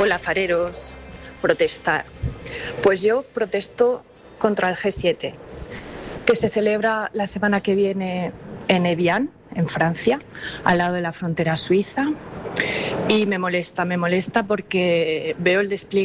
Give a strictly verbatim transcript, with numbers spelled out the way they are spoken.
Hola, fareros. Protestar. Pues yo protesto contra el G siete, que se celebra la semana que viene en Evian, en Francia, al lado de la frontera suiza. Y me molesta, me molesta porque veo el despliegue